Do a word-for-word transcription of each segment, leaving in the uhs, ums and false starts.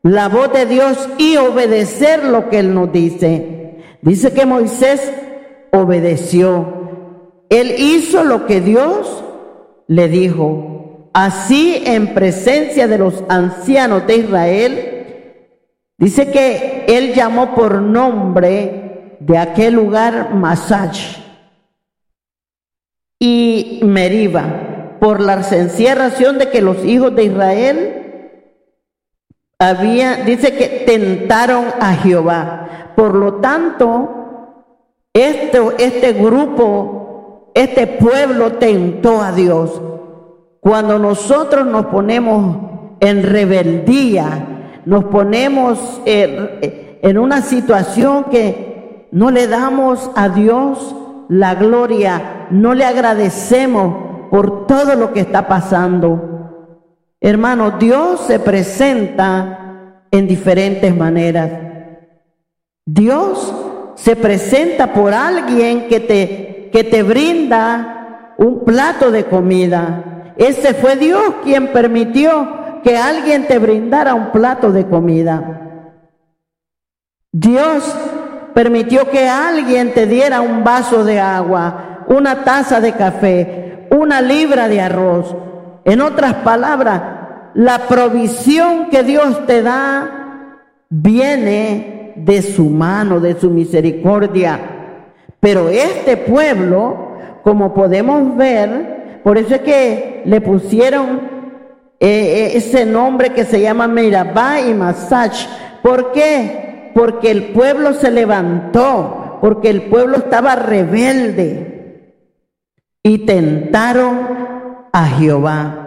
la voz de Dios y obedecer lo que Él nos dice. Dice que Moisés obedeció. Él hizo lo que Dios le dijo. Así, en presencia de los ancianos de Israel, dice que Él llamó por nombre de aquel lugar Masach y Meriba, por la sencilla razón de que los hijos de Israel había, dice que tentaron a Jehová. Por lo tanto, este, este grupo, este pueblo tentó a Dios. Cuando nosotros nos ponemos en rebeldía, nos ponemos en, en una situación que no le damos a Dios la gloria, no le agradecemos por todo lo que está pasando. Hermano, Dios se presenta en diferentes maneras. Dios se presenta por alguien que te, que te brinda un plato de comida. Ese fue Dios quien permitió que alguien te brindara un plato de comida. Dios permitió que alguien te diera un vaso de agua, una taza de café, una libra de arroz. En otras palabras, la provisión que Dios te da viene de su mano, de su misericordia. Pero este pueblo, como podemos ver, por eso es que le pusieron eh, ese nombre que se llama Meribá y Masach. ¿Por qué? Porque el pueblo se levantó, porque el pueblo estaba rebelde y tentaron a Jehová.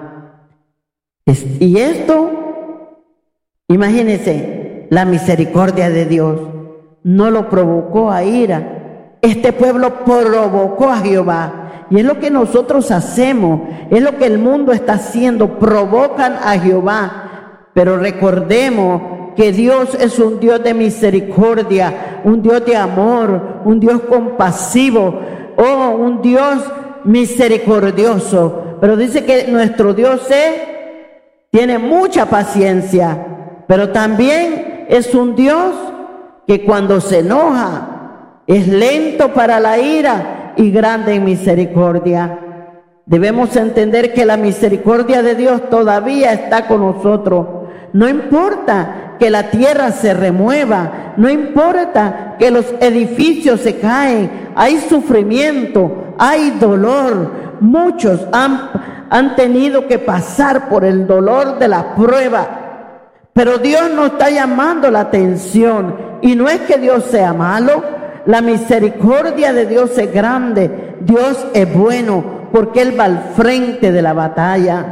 Y esto, imagínense, la misericordia de Dios no lo provocó a ira. Este pueblo provocó a Jehová. Y es lo que nosotros hacemos, es lo que el mundo está haciendo, provocan a Jehová. Pero recordemos que Dios es un Dios de misericordia, un Dios de amor, un Dios compasivo, oh, un Dios misericordioso. Pero dice que nuestro Dios es, tiene mucha paciencia, pero también es un Dios que cuando se enoja es lento para la ira y grande en misericordia. Debemos entender que la misericordia de Dios todavía está con nosotros. No importa que la tierra se remueva, no importa que los edificios se caen, hay sufrimiento, hay dolor. Muchos han, han tenido que pasar por el dolor de la prueba, pero Dios nos está llamando la atención. Y no es que Dios sea malo, la misericordia de Dios es grande, Dios es bueno, porque Él va al frente de la batalla.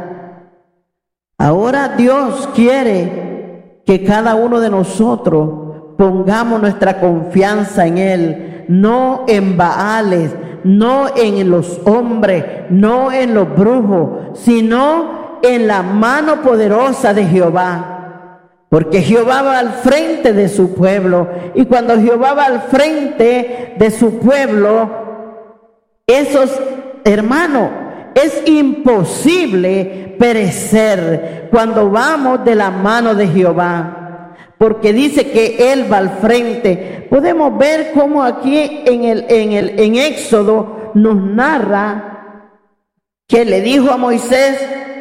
Ahora Dios quiere que cada uno de nosotros pongamos nuestra confianza en Él, no en Baales, no en los hombres, no en los brujos, sino en la mano poderosa de Jehová. Porque Jehová va al frente de su pueblo, y cuando Jehová va al frente de su pueblo, esos hermanos, es imposible perecer cuando vamos de la mano de Jehová, porque dice que Él va al frente. Podemos ver cómo aquí en el, en el, en Éxodo nos narra que le dijo a Moisés: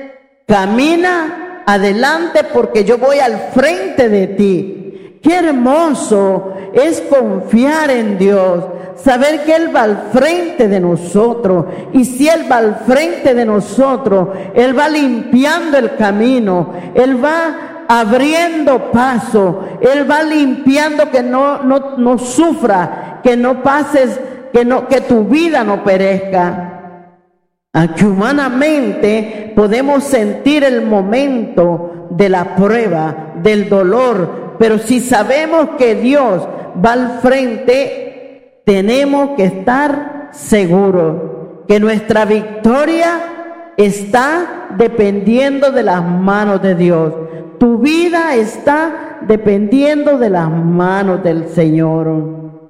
camina adelante porque yo voy al frente de ti. Qué hermoso es confiar en Dios, saber que Él va al frente de nosotros. Y si Él va al frente de nosotros, Él va limpiando el camino, Él va abriendo paso, Él va limpiando que no, no, no sufra, que no pases, que, no, que tu vida no perezca. Aunque humanamente podemos sentir el momento de la prueba, del dolor, pero si sabemos que Dios va al frente, tenemos que estar seguros que nuestra victoria está dependiendo de las manos de Dios. Tu vida está dependiendo de las manos del Señor.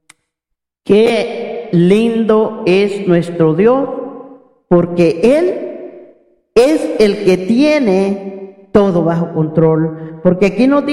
Qué lindo es nuestro Dios, porque Él es el que tiene todo bajo control. Porque aquí nos dice